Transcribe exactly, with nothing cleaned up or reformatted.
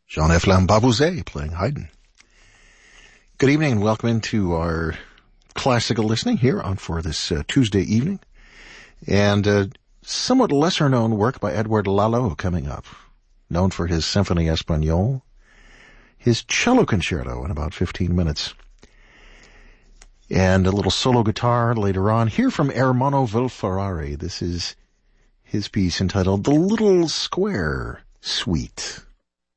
Jean-F. Lambabouze playing Haydn. Good evening and welcome into our classical listening here on for this uh, Tuesday evening. And uh, somewhat lesser known work by Edouard Lalo coming up, known for his Symphonie Espagnole, his cello concerto in about fifteen minutes. And a little solo guitar later on. Here from Ermanno Vilferrari, this is his piece entitled The Little Square Suite.